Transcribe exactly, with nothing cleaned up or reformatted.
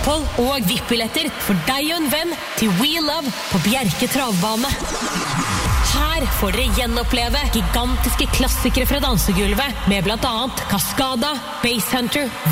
opphold og V I P-billetter for deg og en venn til We Love på Bjerke travbane. Her får dere gjenoppleve gigantiske klassikere fra dansegulvet med blant annet Cascada, Basshunter,